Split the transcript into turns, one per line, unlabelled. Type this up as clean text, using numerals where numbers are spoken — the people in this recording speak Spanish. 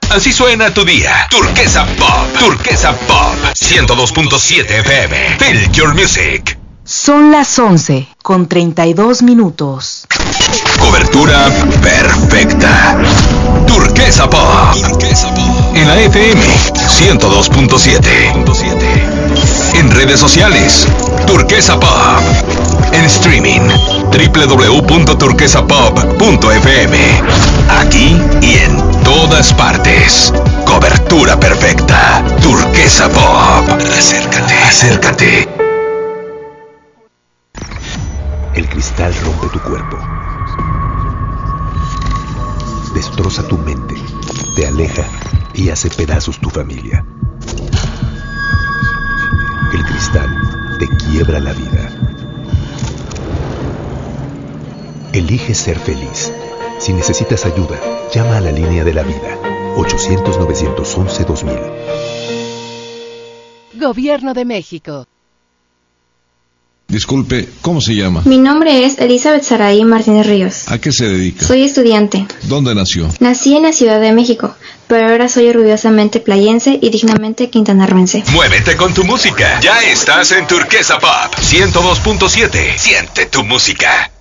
Así suena tu día. Turquesa Pop. Turquesa Pop. 102.7 FM. Feel your music.
Son las 11:32.
Cobertura perfecta. Turquesa Pop. Turquesa Pop. En la FM 102.7. En redes sociales, Turquesa Pop. En streaming, www.turquesapop.fm. Aquí y en todas partes. Cobertura perfecta. Turquesa Pop. Acércate.
El cristal rompe tu cuerpo. Destroza tu mente. Te aleja y hace pedazos tu familia. El cristal te quiebra la vida. Elige ser feliz. Si necesitas ayuda, llama a la línea de la vida. 800-911-2000.
Gobierno de México.
Disculpe, ¿cómo se llama?
Mi nombre es Elizabeth Saraí Martínez Ríos.
¿A qué se dedica?
Soy estudiante.
¿Dónde nació?
Nací en la Ciudad de México, pero ahora soy orgullosamente playense y dignamente quintanarroense.
Muévete con tu música. Ya estás en Turquesa Pop 102.7. Siente tu música.